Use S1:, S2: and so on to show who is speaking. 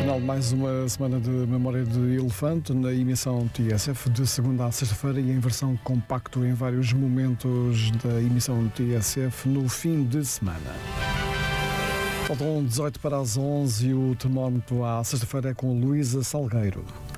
S1: Final de mais uma semana de Memória de Elefante na emissão TSF de segunda a sexta-feira e em versão compacto em vários momentos da emissão TSF no fim de semana. Faltam 18 para as 11 e o termómetro à sexta-feira é com Luísa Salgueiro.